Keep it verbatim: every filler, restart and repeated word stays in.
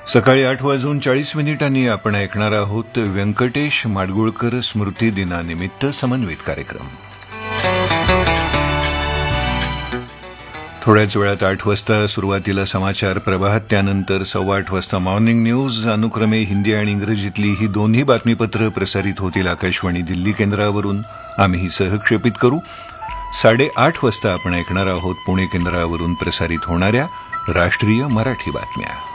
सकाळी आठ वाजून चाळीस मिनिटांनी आपण ऐकणार आहोत व्यंकटेश माडगुळकर स्मृती दिनानिमित्त समन्वित कार्यक्रम. थोड्याच वेळात आठ वाजता सुरुवातीला समाचार प्रभात, त्यानंतर सव्वा आठ वाजता मॉर्निंग न्यूज. अनुक्रमे हिंदी आणि इंग्रजीतली ही दोन्ही बातमीपत्र प्रसारित होतील आकाशवाणी दिल्ली केंद्रावरून. आम्ही सहक्षेपित करू. साडेआठ वाजता आपण ऐकणार आहोत पुणे केंद्रावरून प्रसारित होणाऱ्या राष्ट्रीय मराठी बातम्या.